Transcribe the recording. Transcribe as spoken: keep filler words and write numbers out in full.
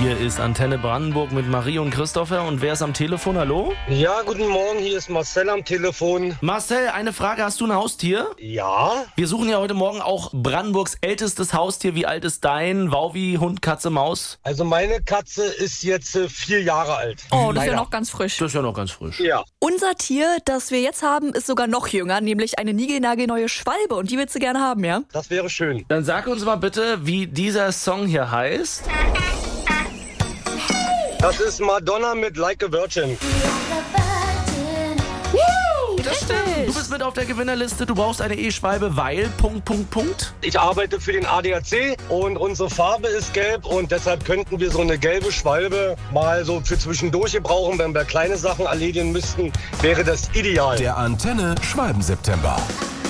Hier ist Antenne Brandenburg mit Marie und Christopher. Und wer ist am Telefon? Hallo? Ja, guten Morgen, hier ist Marcel am Telefon. Marcel, eine Frage. Hast du ein Haustier? Ja? Wir suchen ja heute Morgen auch Brandenburgs ältestes Haustier. Wie alt ist dein? Wauwi, Hund, Katze, Maus? Also meine Katze ist jetzt äh, vier Jahre alt. Oh, das ist ja Leider. noch ganz frisch. Das ist ja noch ganz frisch. Ja. Unser Tier, das wir jetzt haben, ist sogar noch jünger, nämlich eine niegelnagelneue Schwalbe. Und die willst du gerne haben, ja? Das wäre schön. Dann sag uns mal bitte, wie dieser Song hier heißt. Das ist Madonna mit Like a Virgin. Das stimmt. Du bist mit auf der Gewinnerliste. Du brauchst eine E-Schwalbe, weil... Punkt, Punkt, Punkt. Ich arbeite für den A D A C und unsere Farbe ist gelb und deshalb könnten wir so eine gelbe Schwalbe mal so für zwischendurch gebrauchen. Wenn wir kleine Sachen erledigen müssten, wäre das ideal. Der Antenne Schwalben-September.